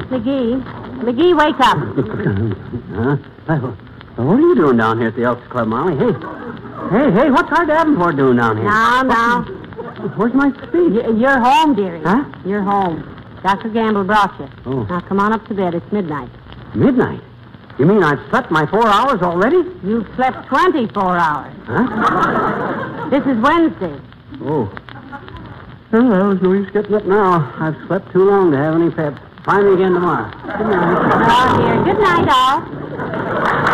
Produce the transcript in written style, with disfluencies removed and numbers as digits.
McGee. McGee, wake up. What are you doing down here at the Elks Club, Molly? Hey, what's our Davenport doing down here? Now. Where's my speech? You're home, dearie. Huh? You're home. Dr. Gamble brought you. Oh. Now, come on up to bed. It's midnight. Midnight? You mean I've slept my 4 hours already? You've slept 24 hours. Huh? This is Wednesday. Oh. Well, there's no use getting up now. I've slept too long to have any pep. Try me again tomorrow. Good night. Oh, dear. Good night, all.